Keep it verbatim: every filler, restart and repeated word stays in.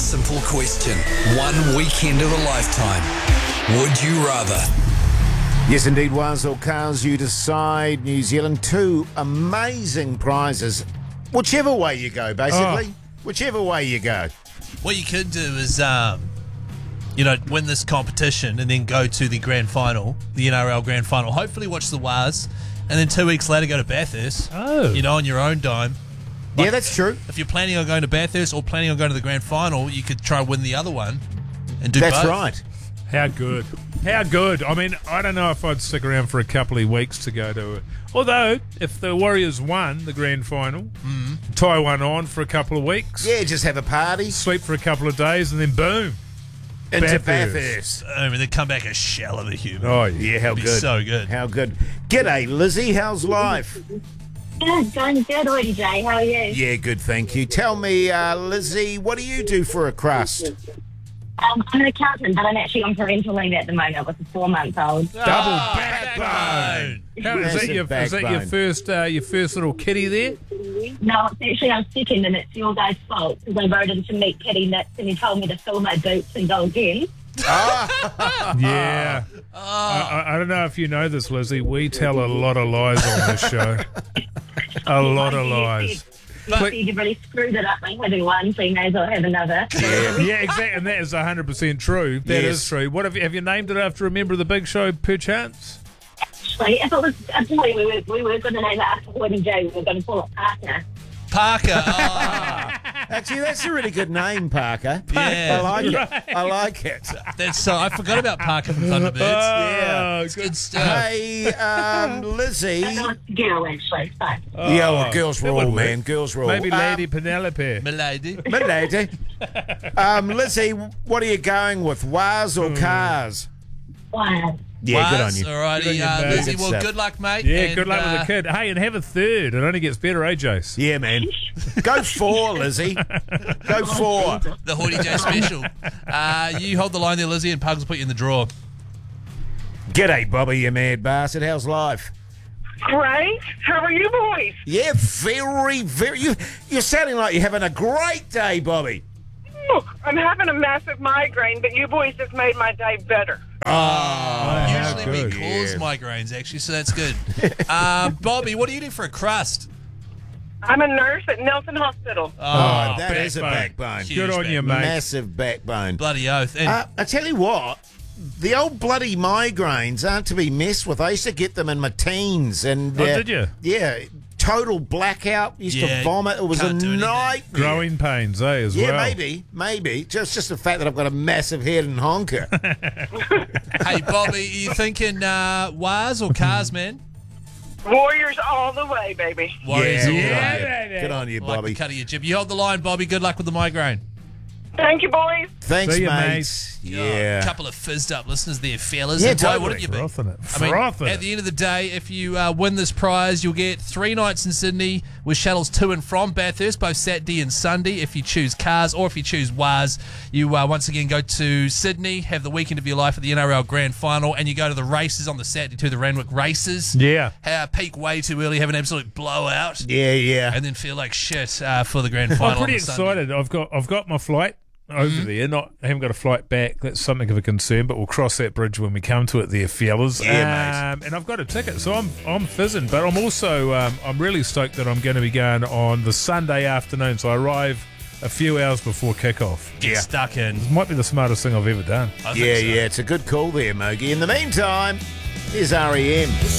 simple question. One weekend of a lifetime. Would you rather? Yes, indeed, was or cars, you decide. New Zealand, two amazing prizes. Whichever way you go, basically. Oh. Whichever way you go. What you could do is, um, you know, win this competition and then go to the grand final, the N R L grand final. Hopefully watch the Waz, and then two weeks later go to Bathurst. Oh. You know, on your own dime. Yeah, Like, that's true. If you're planning on going to Bathurst or planning on going to the grand final, you could try and win the other one and do That's both. right. How good. How good. I mean, I don't know if I'd stick around for a couple of weeks to go to it. Although, if the Warriors won the grand final, Mm-hmm. tie one on for a couple of weeks, Yeah, just have a party. sleep for a couple of days, and then boom. Into Bathurst. Bathurst. I mean, they come back a shell of a human. Oh, yeah. Yeah, how It'd be good. so good. How good. G'day, Lizzie. How's life? Good, going good already, Jay. How are you? Yeah, good, thank you. Tell me, uh, Lizzie, what do you do for a crust? Um, I'm an accountant, but I'm actually on parental leave at the moment with a four-month-old. Double backbone. How, is, that Massive your, is that your backbone. first uh, your first little kitty there? No, it's actually I'm second, and it's your guys' fault because I rode in to meet Kitty Nix, and he told me to fill my boots and go again. Yeah. I, I, I don't know if you know this, Lizzie. We tell a lot of lies on this show. A lot of lies. But you really screwed it up by having one, so you may as well have another. Yeah, exactly. And that is one hundred percent true. That is Yes. true. What have you, have you named it after a member of the Big Show, perchance? Actually, if it was a boy, we were, we were going to name it after Woody J. We were going to call it Parker. Parker. Oh, Actually, that's a really good name, Parker. Yeah. I like it. I like it. that's so. I forgot about Parker from Thunderbirds. Yeah. It's good stuff. Hey, um, Lizzie. No, it's a girl, actually. So. Yeah, well, girls that rule, would work. man. Girls rule. Maybe Um, Lady Penelope. Milady. Milady. um, Lizzie, what are you going with, Waz or cars? Wow. Yeah, good on Was, you. Alrighty, Good on you, uh, mate. Lizzie. Good Well, stuff. good luck, mate. Yeah, and, good luck uh, with the kid. Hey, and have a third. It only gets better, eh, Jace? Yeah, man. Go four, Lizzie. Go four. The Hoity J special. Uh, you hold the line there, Lizzie, and Pugs will put you in the draw. G'day, Bobby, you mad bastard. How's life? Great. How are you boys? Yeah, very, very. You, you're sounding like you're having a great day, Bobby. Oh, I'm having a massive migraine, but you boys just made my day better. Oh, Usually we good. cause Yeah. migraines, actually, so that's good. uh, Bobby, what do you do for a crust? I'm a nurse at Nelson Hospital. Oh, that is a backbone. backbone. Huge Good on you, backbone. mate. Massive backbone. Bloody oath. And Uh, I tell you what, the old bloody migraines aren't to be messed with. I used to get them in my teens, and Oh, uh, did you? Yeah, total blackout. Used Yeah, to vomit. It was a can't do anything. nightmare. Growing pains, eh, as Yeah, well. maybe, maybe. Just, just the fact that I've got a massive head and honker. hey, Bobby, are you thinking uh, Waz or cars, man? Warriors all the way, baby. Warriors all the good, way. on you. baby. Good on you, I like the Bobby. cut of your jib. You hold the line, Bobby. Good luck with the migraine. Thank you, boys. Thanks, See ya, mate. mate. Oh, Yeah. a couple of fizzed up listeners there, fellas. Yeah, And boy, totally. wouldn't you be? Frothing it. I mean, Frothing at it. the end of the day, if you uh, win this prize, you'll get three nights in Sydney with shuttles to and from Bathurst, both Saturday and Sunday. If you choose cars or if you choose Waz, you uh, once again go to Sydney, have the weekend of your life at the N R L Grand Final, and you go to the races on the Saturday too, the Randwick races. Yeah. Uh, peak way too early, have an absolute blowout, Yeah, yeah. and then feel like shit uh, for the Grand Final. I'm pretty on the Sunday. excited. I've got I've got my flight over Mm-hmm. there. Not I haven't got a flight back. That's something of a concern, but we'll cross that bridge when we come to it there, fellas. Yeah, um, And I've got a ticket, so I'm I'm fizzing. But I'm also um, I'm really stoked that I'm going to be going on the Sunday afternoon. So I arrive a few hours before kickoff. Get Yeah. stuck in. Might be the smartest thing I've ever done. I think Yeah, so. yeah. It's a good call there, Mogi. In the meantime, here's R E M.